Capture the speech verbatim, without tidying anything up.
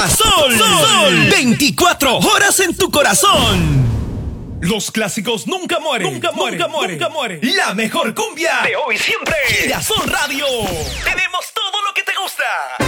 programa Sol, Sol, veinticuatro horas en tu corazón. Los clásicos nunca mueren, nunca mueren, nunca mueren, nunca mueren. La mejor cumbia de hoy y siempre. Girasol Radio. Tenemos todo lo que te gusta.